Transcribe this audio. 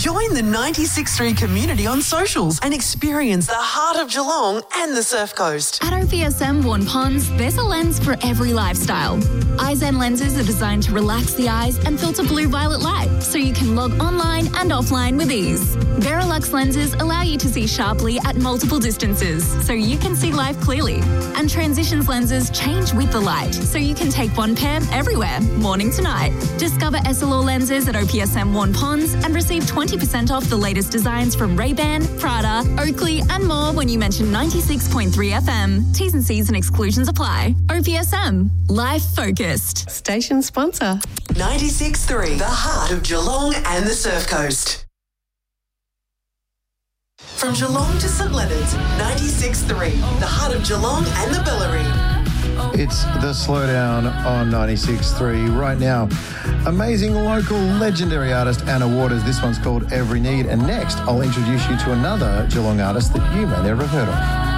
Join the 96.3 community on socials and experience the heart of Geelong and the Surf Coast. At OPSM Warn Ponds, there's a lens for every lifestyle. Eyezen lenses are designed to relax the eyes and filter blue-violet light so you can log online and offline with ease. Verilux lenses allow you to see sharply at multiple distances so you can see life clearly. And Transitions lenses change with the light so you can take one pair everywhere, morning to night. Discover Essilor lenses at OPSM Warn Ponds and receive 20% off the latest designs from Ray-Ban, Prada, Oakley and more when you mention 96.3 FM. T's and C's and exclusions apply. OPSM. Life focused. Station sponsor. 96.3, the heart of Geelong and the Surf Coast. From Geelong to St Leonard's, 96.3, the heart of Geelong and the Bellarine. It's the Slowdown on 96.3 right now. Amazing local legendary artist Anna Waters. This one's called Every Need. And next, I'll introduce you to another Geelong artist that you may never have heard of.